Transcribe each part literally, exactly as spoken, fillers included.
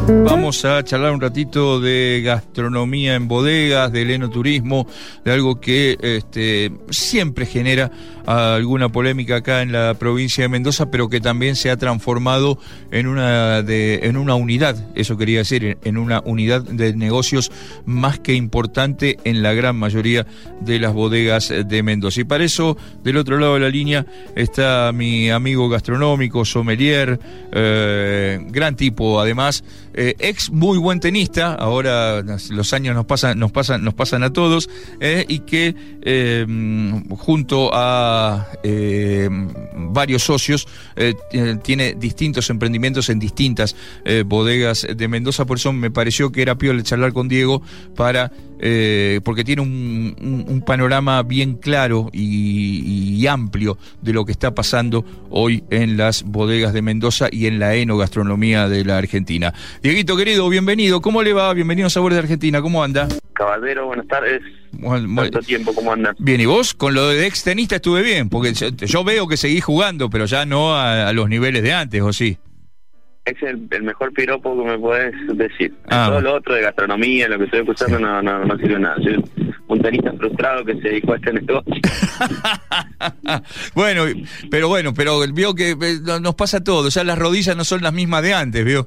Vamos a charlar un ratito de gastronomía en bodegas, del enoturismo, de algo que este, siempre genera alguna polémica acá en la provincia de Mendoza, pero que también se ha transformado en una de, en una unidad, eso quería decir, en una unidad de negocios más que importante en la gran mayoría de las bodegas de Mendoza. Y para eso, del otro lado de la línea, está mi amigo gastronómico, sommelier, eh, gran tipo además, eh, ex muy buen tenista, ahora los años nos pasan, nos pasan, nos pasan a todos, eh, y que eh, junto a eh, varios socios eh, tiene distintos emprendimientos en distintas eh, bodegas de Mendoza. Por eso me pareció que era piola charlar con Diego para eh, porque tiene un, un, un panorama bien claro y, y amplio de lo que está pasando hoy en las bodegas de Mendoza y en la enogastronomía de la Argentina. Dieguito querido, bienvenido, ¿cómo le va? Bienvenido a Sabores de Argentina, ¿cómo anda? Caballero, buenas tardes. Bueno, ¿Cuánto tiempo? ¿Cómo anda? Bien, ¿y vos? Con lo de ex tenista estuve bien, porque yo, yo veo que seguís jugando, pero ya no a, a los niveles de antes, ¿o sí? Es el, el mejor piropo que me podés decir. Ah, Todo bueno. lo otro de gastronomía, lo que estoy escuchando, Sí. no, no, no sirve nada. Soy un tenista frustrado que se dedicó a este negocio. Bueno, pero bueno, pero vio que eh, nos pasa todo, ya las rodillas no son las mismas de antes, ¿vio?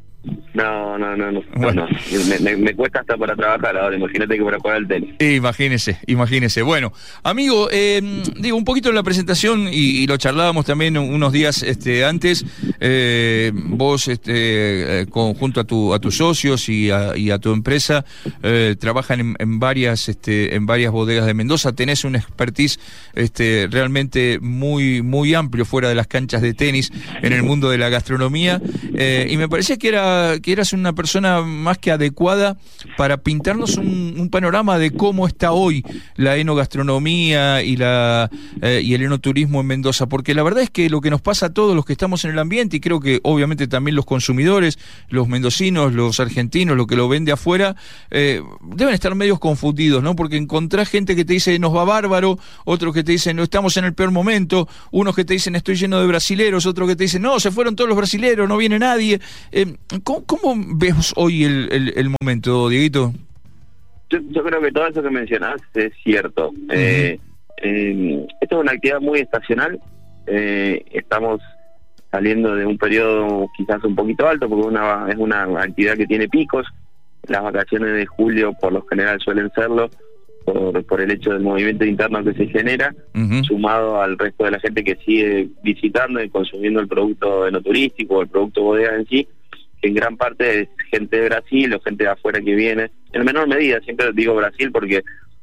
No, no, no, no. Bueno. no. Me, me, me cuesta hasta para trabajar ahora, imagínate que para jugar al tenis. Imagínese, imagínese. Bueno, amigo, eh, digo, un poquito en la presentación, y, y lo charlábamos también unos días este, antes, eh, vos este, eh, con, junto a, tu, a tus socios y a, y a tu empresa, eh, trabajan en, en, varias, este, en varias bodegas de Mendoza, tenés un expertise este, realmente muy, muy amplio fuera de las canchas de tenis en el mundo de la gastronomía, eh, y me parecía que era que eras una persona más que adecuada para pintarnos un, un panorama de cómo está hoy la enogastronomía y la eh, y el enoturismo en Mendoza, porque la verdad es que lo que nos pasa a todos los que estamos en el ambiente, y creo que obviamente también los consumidores, los mendocinos, los argentinos, lo que lo ven de afuera, eh, deben estar medios confundidos, ¿no? Porque encontrás gente que te dice nos va bárbaro, otros que te dicen no, estamos en el peor momento, unos que te dicen estoy lleno de brasileros, otros que te dicen no, se fueron todos los brasileros, no viene nadie. Eh, ¿cómo, ¿Cómo ves hoy el, el, el momento, Dieguito? Yo, yo creo que todo eso que mencionás es cierto. Uh-huh. eh, eh, esto es una actividad muy estacional. Eh, estamos saliendo de un periodo quizás un poquito alto, porque una, es una actividad que tiene picos. Las vacaciones de julio por lo general suelen serlo, por, por el hecho del movimiento interno que se genera, uh-huh. sumado al resto de la gente que sigue visitando y consumiendo el producto enoturístico, el producto bodega en sí, que en gran parte es gente de Brasil o gente de afuera que viene, en menor medida, siempre digo Brasil porque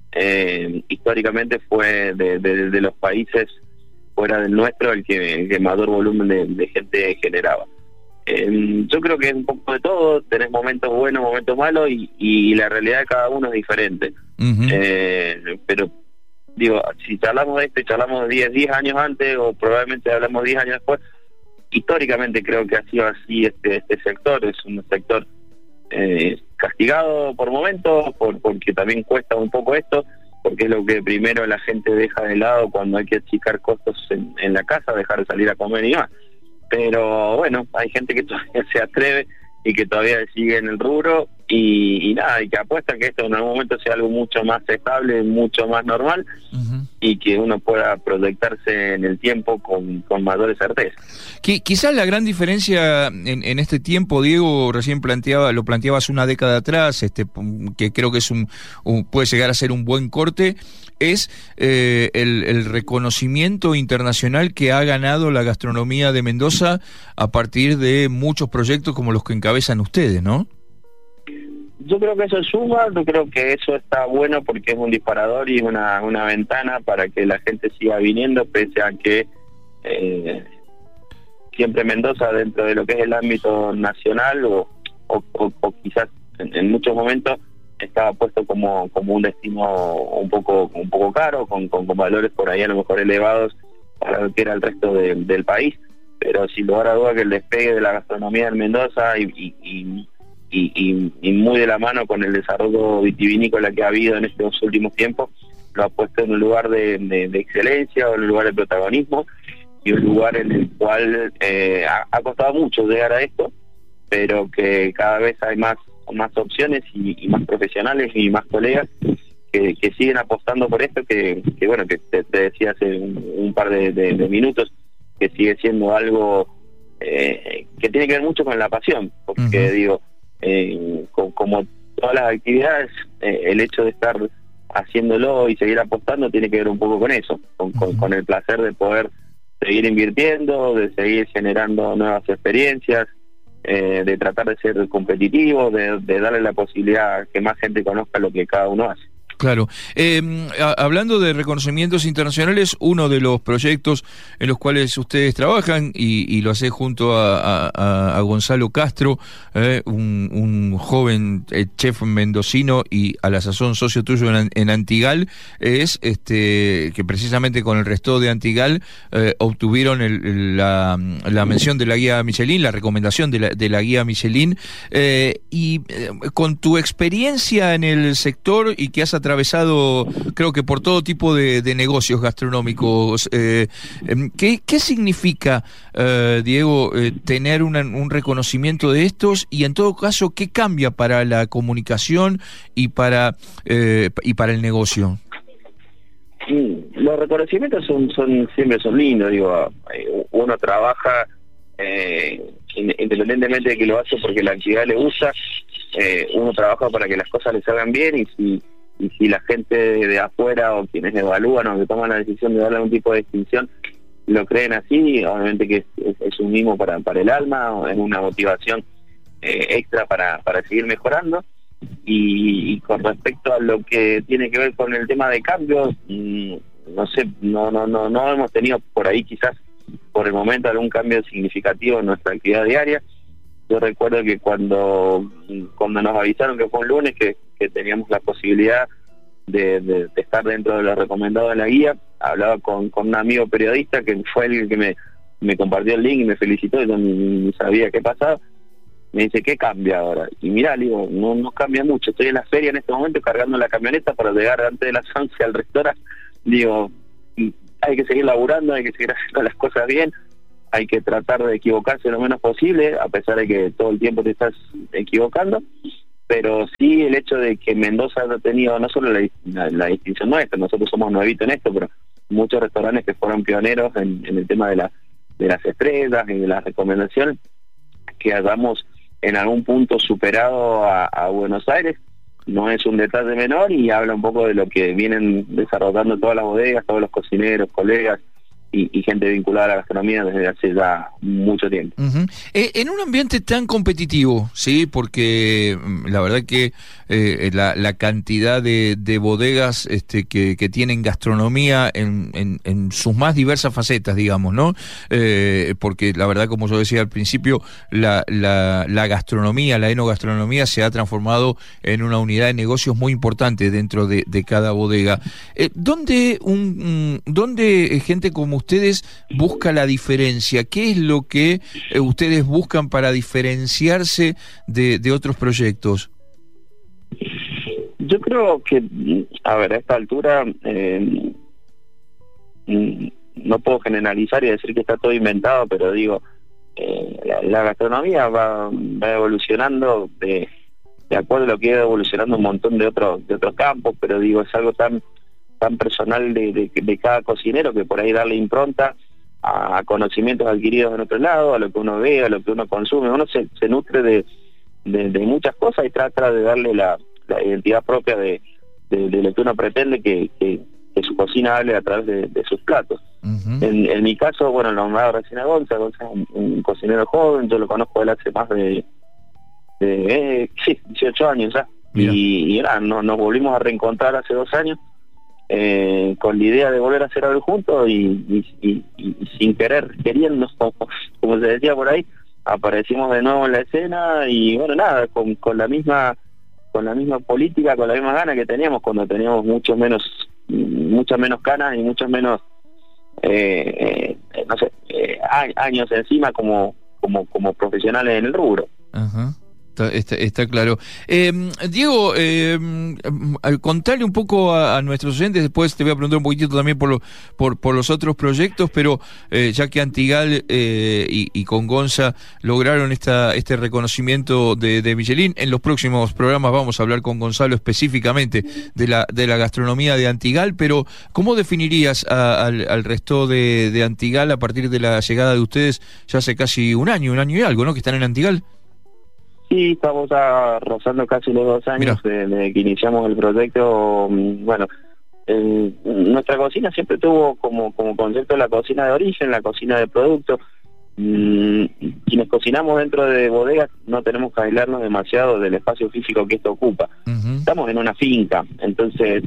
eh, históricamente fue de, de, de los países fuera del nuestro el que, el que mayor volumen de, de gente generaba. Eh, yo creo que es un poco de todo, tenés momentos buenos, momentos malos, y, y la realidad de cada uno es diferente. Uh-huh. eh, pero digo, si charlamos de esto y charlamos de diez años antes, o probablemente hablamos diez años después, históricamente creo que ha sido así este este sector. Es un sector eh, castigado por momentos, por, porque también cuesta un poco esto, porque es lo que primero la gente deja de lado cuando hay que achicar costos en, en la casa, dejar de salir a comer y más. Pero bueno, hay gente que todavía se atreve y que todavía sigue en el rubro, y, y nada, y que apuesta que esto en algún momento sea algo mucho más estable, mucho más normal, uh-huh. y que uno pueda proyectarse en el tiempo con, con mayores certeza. Quizás la gran diferencia en, en este tiempo, Diego, recién planteaba, lo planteabas una década atrás, este, que creo que es un, un puede llegar a ser un buen corte, es eh, el, el reconocimiento internacional que ha ganado la gastronomía de Mendoza a partir de muchos proyectos como los que encabezan ustedes, ¿no? Yo creo que eso suma, yo creo que eso está bueno porque es un disparador y una, una ventana para que la gente siga viniendo, pese a que eh, siempre Mendoza, dentro de lo que es el ámbito nacional, o, o, o, o quizás en, en muchos momentos estaba puesto como como un destino un poco un poco caro, con, con, con valores por ahí a lo mejor elevados para lo que era el resto de, del país, pero sin lugar a duda que el despegue de la gastronomía en Mendoza y, y, y Y, y, y muy de la mano con el desarrollo vitivinícola que ha habido en estos últimos tiempos, lo ha puesto en un lugar de, de, de excelencia, o en un lugar de protagonismo, y un lugar en el cual eh, ha, ha costado mucho llegar a esto, pero que cada vez hay más, más opciones y, y más profesionales y más colegas que, que siguen apostando por esto, que, que bueno, que te, te decía hace un, un par de, de, de minutos, que sigue siendo algo eh, que tiene que ver mucho con la pasión, porque uh-huh. digo, eh, con, como todas las actividades, eh, el hecho de estar haciéndolo y seguir apostando tiene que ver un poco con eso, con, uh-huh. con, con el placer de poder seguir invirtiendo, de seguir generando nuevas experiencias, eh, de tratar de ser competitivo, de, de darle la posibilidad a que más gente conozca lo que cada uno hace. Claro. Eh, a, hablando de reconocimientos internacionales, uno de los proyectos en los cuales ustedes trabajan, y, y lo hace junto a, a, a Gonzalo Castro, eh, un, un joven eh, chef mendocino y a la sazón socio tuyo en, en Antigal, es este que precisamente con el resto de Antigal eh, obtuvieron el, la, la mención de la guía Michelin, la recomendación de la, de la guía Michelin, eh, y eh, con tu experiencia en el sector y que has atravesado atravesado, creo que por todo tipo de, de negocios gastronómicos, eh, ¿qué, ¿qué significa, eh, Diego, eh, tener una, un reconocimiento de estos, y en todo caso, qué cambia para la comunicación y para eh, y para el negocio? Sí, los reconocimientos son, son siempre son lindos, digo, uno trabaja eh, independientemente de que lo hace porque la actividad le gusta, eh, uno trabaja para que las cosas le salgan bien, y si y si la gente de afuera o quienes evalúan o que toman la decisión de darle algún tipo de distinción lo creen así, obviamente que es, es, es un mimo para, para el alma, o es una motivación eh, extra para, para seguir mejorando. Y, y con respecto a lo que tiene que ver con el tema de cambios, mmm, no sé, no, no, no, no hemos tenido por ahí quizás por el momento algún cambio significativo en nuestra actividad diaria. Yo recuerdo que cuando cuando nos avisaron que fue un lunes que, que teníamos la posibilidad de, de, de estar dentro de lo recomendado de la guía, hablaba con, con un amigo periodista que fue el que me, me compartió el link y me felicitó, y yo ni, ni sabía qué pasaba. Me dice, ¿qué cambia ahora? Y mirá, le digo, no, no cambia mucho, estoy en la feria en este momento cargando la camioneta para llegar antes de las once al restaurante. Digo, hay que seguir laburando, hay que seguir haciendo las cosas bien, hay que tratar de equivocarse lo menos posible, a pesar de que todo el tiempo te estás equivocando, pero sí el hecho de que Mendoza ha tenido no solo la, la, la distinción nuestra, nosotros somos nuevitos en esto, pero muchos restaurantes que fueron pioneros en, en el tema de, la, de las estrellas y de las recomendaciones, que hayamos en algún punto superado a, a Buenos Aires, no es un detalle menor, y habla un poco de lo que vienen desarrollando todas las bodegas, todos los cocineros, colegas, Y, y gente vinculada a la gastronomía desde hace ya mucho tiempo. Uh-huh. Eh, en un ambiente tan competitivo, sí, porque la verdad que eh, la, la cantidad de, de bodegas este, que, que tienen gastronomía en, en, en sus más diversas facetas, digamos, ¿no? Eh, porque la verdad, como yo decía al principio, la, la, la gastronomía, la enogastronomía se ha transformado en una unidad de negocios muy importante dentro de, de cada bodega. Eh, ¿Dónde un, dónde gente como ustedes busca la diferencia? ¿Qué es lo que eh, ustedes buscan para diferenciarse de, de otros proyectos? Yo creo que, a ver, a esta altura eh, no puedo generalizar y decir que está todo inventado, pero digo, eh, la, la gastronomía va, va evolucionando de, de acuerdo a lo que ha ido evolucionando un montón de otros de otros campos, pero digo, es algo tan tan personal de, de, de cada cocinero, que por ahí darle impronta a, a conocimientos adquiridos en otro lado, a lo que uno ve, a lo que uno consume. Uno se, se nutre de, de, de muchas cosas y trata de darle la, la identidad propia de, de, de lo que uno pretende que, que, que su cocina hable a través de, de sus platos. Uh-huh. En, en mi caso, bueno, lo nombrado recién a Gonza, Gonza es un, un cocinero joven, yo lo conozco de hace más de, de eh, sí, dieciocho años ya, Mira. y, y nada, no, nos volvimos a reencontrar hace dos años, Eh, con la idea de volver a hacer algo juntos, y, y, y, y sin querer, queriendo, como, como se decía por ahí, aparecimos de nuevo en la escena, y bueno, nada, con, con la misma con la misma política, con la misma gana que teníamos cuando teníamos mucho menos muchas menos canas y muchos menos eh, eh, no sé, eh, años encima como como como profesionales en el rubro. Ajá. está, está, está claro. Eh, Diego, eh, contale un poco a, a nuestros oyentes, después te voy a preguntar un poquitito también por, lo, por, por los otros proyectos, pero eh, ya que Antigal eh, y, y con Gonza lograron esta, este reconocimiento de, de Michelin, en los próximos programas vamos a hablar con Gonzalo específicamente de la, de la gastronomía de Antigal, pero ¿cómo definirías a, al, al resto de, de Antigal a partir de la llegada de ustedes ya hace casi un año, un año y algo, ¿no?, que están en Antigal? Sí, estamos ya rozando casi los dos años desde que iniciamos el proyecto. Bueno, eh, nuestra cocina siempre tuvo como, como concepto la cocina de origen, la cocina de producto. Mm, quienes cocinamos dentro de bodegas no tenemos que aislarnos demasiado del espacio físico que esto ocupa. Uh-huh. Estamos en una finca, entonces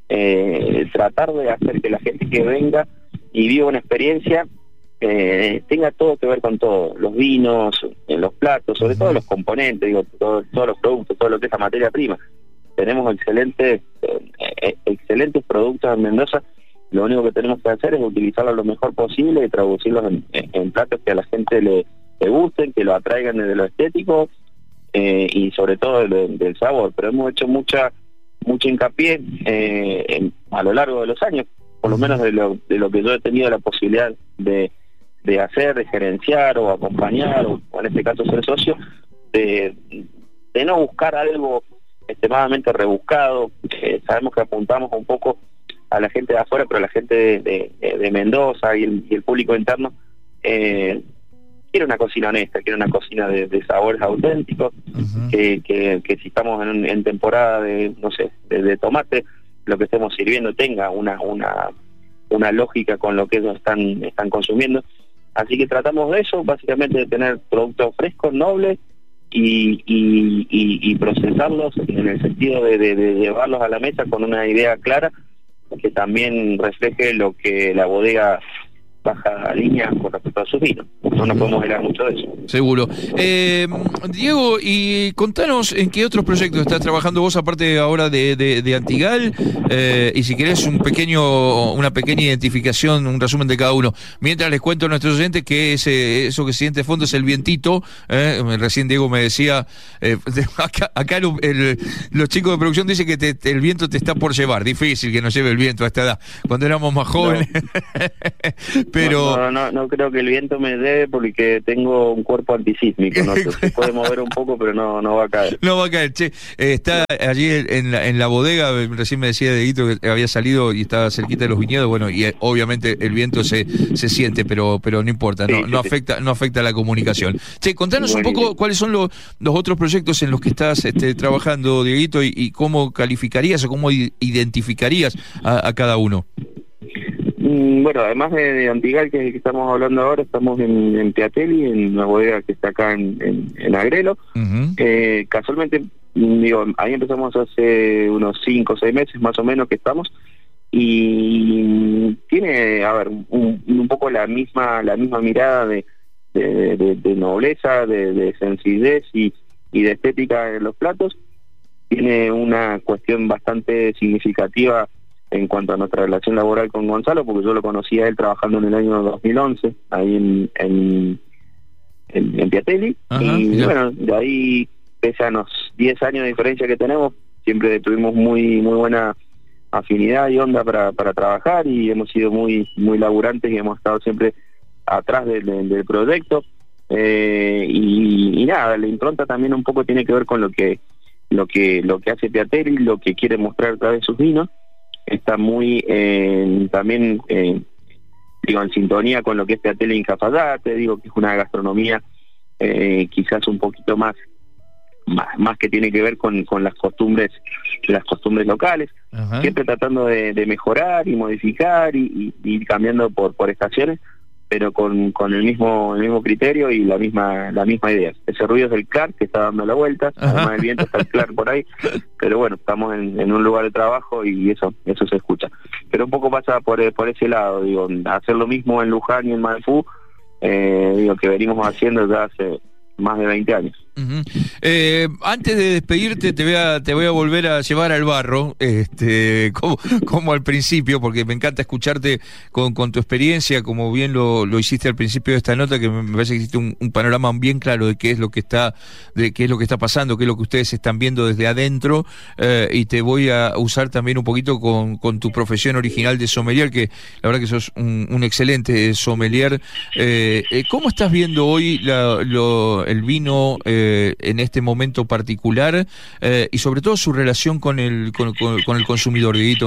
eh, tratar de hacer que la gente que venga y viva una experiencia Eh, tenga todo que ver con todo, los vinos, eh, los platos, sobre uh-huh. todo los componentes, digo, todo, todos los productos, todo lo que es la materia prima. Tenemos excelentes, eh, excelentes productos en Mendoza, lo único que tenemos que hacer es utilizarlos lo mejor posible y traducirlos en, en, en platos que a la gente le, le gusten, que lo atraigan desde lo estético eh, y sobre todo del, del sabor. Pero hemos hecho mucha mucho hincapié eh, en, a lo largo de los años, por lo menos de lo, de lo que yo he tenido la posibilidad de de hacer, de gerenciar o acompañar, o, o en este caso ser socio, de, de no buscar algo extremadamente rebuscado. Eh, sabemos que apuntamos un poco a la gente de afuera, pero la gente de, de, de Mendoza y el, y el público interno eh, quiere una cocina honesta, quiere una cocina de, de sabores auténticos, uh-huh. que, que, que si estamos en, en temporada de, no sé, de, de tomate, lo que estemos sirviendo tenga una una una lógica con lo que ellos están están consumiendo. Así que tratamos de eso, básicamente de tener productos frescos, nobles y, y, y, y procesarlos en el sentido de, de, de llevarlos a la mesa con una idea clara que también refleje lo que la bodega baja línea con respecto a sus vinos. No nos podemos hablar mucho de eso. Seguro. Eh, Diego, y contanos en qué otros proyectos estás trabajando vos, aparte ahora de, de, de Antigal, eh, y si querés un pequeño, una pequeña identificación, un resumen de cada uno. Mientras les cuento a nuestros oyentes que ese, eso que se siente de fondo es el vientito. Eh, recién Diego me decía, eh, acá, acá el, el, los chicos de producción dicen que te, el viento te está por llevar. Difícil que nos lleve el viento a esta edad. Cuando éramos más jóvenes... No. Pero no, no, no creo que el viento me dé porque tengo un cuerpo antisísmico, no sé, se puede mover un poco pero no no va a caer. No va a caer, che, eh, está allí en la, en la bodega, recién me decía Deguito que había salido y estaba cerquita de los viñedos, bueno, y eh, obviamente el viento se se siente, pero pero no importa, no, sí, sí, no afecta sí. no afecta la comunicación. Che, contanos Buenísimo. un poco cuáles son los, los otros proyectos en los que estás este, trabajando, Dieguito, y, y cómo calificarías o cómo identificarías a, a cada uno. Bueno, además de, de Antigal, que es el que estamos hablando ahora, estamos en, en Piatelli, en una bodega que está acá en, en, en Agrelo. Uh-huh. Eh, casualmente, digo, ahí empezamos hace unos cinco o seis meses más o menos que estamos, y tiene, a ver, un, un poco la misma la misma mirada de, de, de, de nobleza, de, de sencillez y, y de estética en los platos. Tiene una cuestión bastante significativa en cuanto a nuestra relación laboral con Gonzalo, porque yo lo conocí a él trabajando en el año dos mil once, ahí en en, en, en Piatelli. Ajá, y ya. Bueno, de ahí, pese a los diez años de diferencia que tenemos, siempre tuvimos muy muy buena afinidad y onda para, para trabajar, y hemos sido muy muy laburantes y hemos estado siempre atrás del, del, del proyecto. Eh, y, y nada, la impronta también un poco tiene que ver con lo que lo que lo que hace Piatelli, lo que quiere mostrar a través de sus vinos. Está muy eh, también eh, digo en sintonía con lo que es Piatelli en Cafayate, digo que es una gastronomía eh, quizás un poquito más, más más que tiene que ver con, con las costumbres las costumbres locales. Ajá. Siempre tratando de, de mejorar y modificar y, y, y cambiando por por estaciones, pero con, con el mismo el mismo criterio y la misma la misma idea. Ese ruido es el Clark que está dando la vuelta, Ajá. además del viento está el Clark por ahí, pero bueno, estamos en, en un lugar de trabajo y eso eso se escucha. Pero un poco pasa por por ese lado, digo, hacer lo mismo en Luján y en Malfú, eh, digo que venimos haciendo ya hace más de veinte años. Uh-huh. Eh, antes de despedirte te voy a te voy a volver a llevar al barro, este, como, como al principio, porque me encanta escucharte con, con tu experiencia, como bien lo, lo hiciste al principio de esta nota, que me parece que hiciste un, un panorama bien claro de qué es lo que está, de qué es lo que está pasando, qué es lo que ustedes están viendo desde adentro, eh, y te voy a usar también un poquito con, con tu profesión original de sommelier, que la verdad que sos un, un excelente sommelier. Eh, ¿Cómo estás viendo hoy la, lo, el vino eh, en este momento particular, eh, y sobre todo su relación con el con, con, con el consumidor, Dieguito?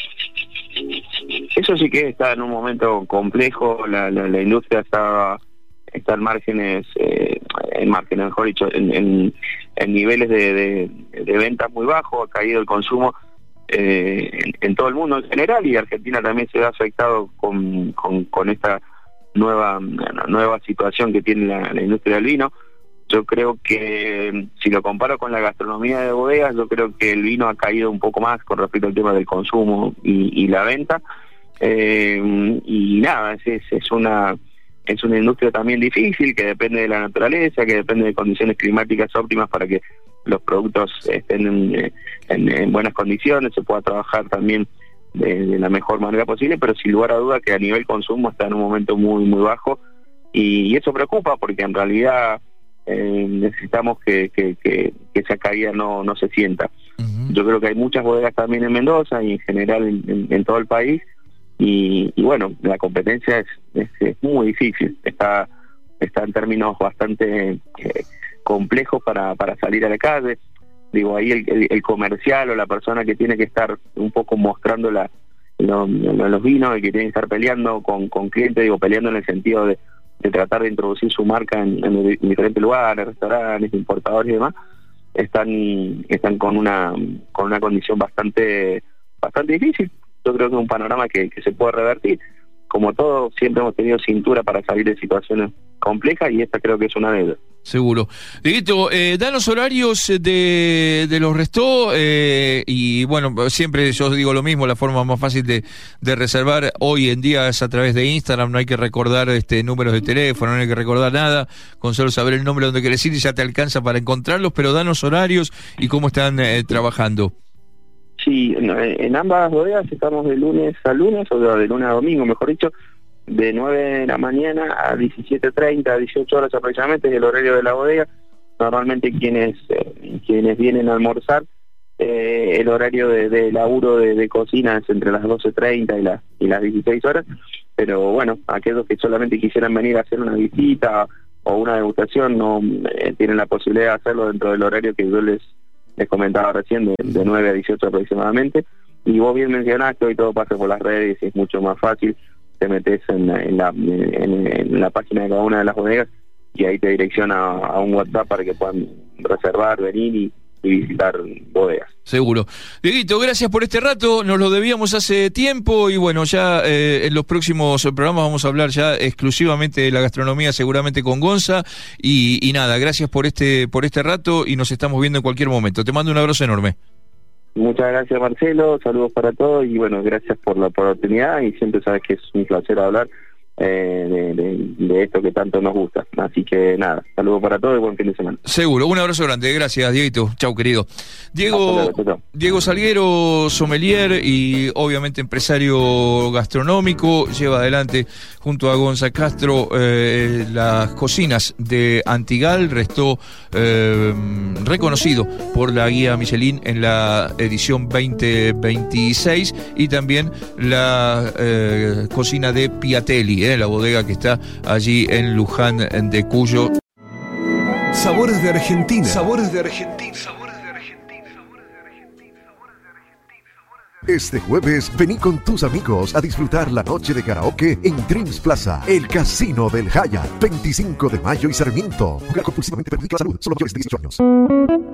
Eso sí que está en un momento complejo. La, la, la industria está está en márgenes, eh, en márgenes, mejor dicho, en, en, en niveles de, de, de ventas muy bajos. Ha caído el consumo eh, en, en todo el mundo en general, y Argentina también se ve afectado con, con, con esta nueva nueva situación que tiene la, la industria del vino. Yo creo que, si lo comparo con la gastronomía de bodegas, yo creo que el vino ha caído un poco más con respecto al tema del consumo y, y la venta. Eh, y nada, es, es una es una industria también difícil, que depende de la naturaleza, que depende de condiciones climáticas óptimas para que los productos estén en, en, en buenas condiciones, se pueda trabajar también de, de la mejor manera posible, pero sin lugar a duda que a nivel consumo está en un momento muy, muy bajo, y, y eso preocupa, porque en realidad Eh, necesitamos que, que, que, que esa caída no, no se sienta. Uh-huh. Yo creo que hay muchas bodegas también en Mendoza y en general en, en, en todo el país, y, y bueno, la competencia es, es, es muy difícil, está está en términos bastante eh, complejos para, para salir a la calle. Digo, ahí el, el, el comercial o la persona que tiene que estar un poco mostrando la, lo, lo, los vinos, y que tiene que estar peleando con, con clientes, digo, peleando en el sentido de de tratar de introducir su marca en, en diferentes lugares, restaurantes, importadores y demás, están están con una con una condición bastante bastante difícil. Yo creo que es un panorama que, que se puede revertir. Como todo, siempre hemos tenido cintura para salir de situaciones complejas, y esta creo que es una de ellas. Seguro. Dieguito, eh, danos horarios de, de los restos, eh, y bueno, siempre yo digo lo mismo, la forma más fácil de, de reservar hoy en día es a través de Instagram. No hay que recordar este números de teléfono, no hay que recordar nada, con solo saber el nombre donde querés ir y ya te alcanza para encontrarlos. Pero danos horarios y cómo están eh, trabajando. Sí, en, en ambas bodegas estamos de lunes a lunes, o de lunes a domingo, mejor dicho, de nueve de la mañana a diecisiete treinta, dieciocho horas aproximadamente, es el horario de la bodega. Normalmente quienes eh, quienes vienen a almorzar, eh, el horario de, de laburo de, de cocina es entre las doce treinta y las y las dieciséis horas, pero bueno, aquellos que solamente quisieran venir a hacer una visita o una degustación no eh, tienen la posibilidad de hacerlo dentro del horario que yo les les comentaba recién, de, de nueve a dieciocho aproximadamente. Y vos bien mencionaste, hoy todo pasa por las redes, es mucho más fácil. Te metes en, en, la, en, en la página de cada una de las bodegas, y ahí te direcciona a, a un WhatsApp para que puedan reservar, venir y, y visitar bodegas. Seguro. Dieguito, gracias por este rato, nos lo debíamos hace tiempo, y bueno, ya eh, en los próximos programas vamos a hablar ya exclusivamente de la gastronomía, seguramente con Gonza, y, y nada, gracias por este por este rato, y nos estamos viendo en cualquier momento. Te mando un abrazo enorme. Muchas gracias, Marcelo, saludos para todos, y bueno, gracias por la oportunidad, y siempre sabes que es un placer hablar eh, de, de, de esto que tanto nos gusta. Así que nada, saludos para todos y buen fin de semana. Seguro, un abrazo grande, gracias, Dieguito. Chau, querido. Diego, Diego Salguero, sommelier y obviamente empresario gastronómico, lleva adelante junto a Gonza Castro eh, las cocinas de Antigal, restó eh, reconocido por la guía Michelin en la edición veinte veintiséis, y también la eh, cocina de Piatelli, eh, la bodega que está allí en Luján de Cuyo. Sabores de Argentina. Sabores de Argentina. Sabores de Argentina. Sabores de Argentina. Este jueves, vení con tus amigos a disfrutar la noche de karaoke en Dreams Plaza, el casino del Hyatt, veinticinco de mayo y Sarmiento. Jugar compulsivamente perjudica la salud. Solo mayores de dieciocho años.